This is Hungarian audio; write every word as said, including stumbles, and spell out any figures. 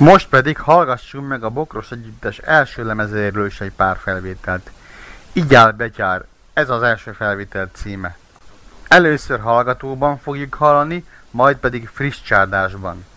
Most pedig hallgassunk meg a Bokros Együttes első lemezéről is egy pár felvételt. Így áll betyár, ez az első felvétel címe. Először hallgatóban fogjuk hallani, majd pedig friss csárdásban.